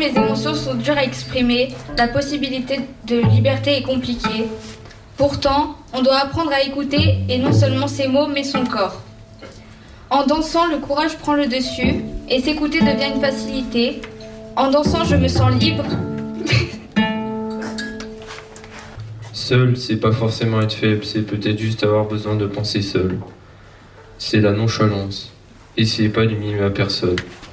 mes émotions sont dures à exprimer, la possibilité de liberté est compliquée. Pourtant, on doit apprendre à écouter, et non seulement ses mots, mais son corps. En dansant, le courage prend le dessus, et s'écouter devient une facilité. En dansant, je me sens libre. Seul, c'est pas forcément être faible, c'est peut-être juste avoir besoin de penser seul. C'est la nonchalance. Essayez pas d'humilier la personne.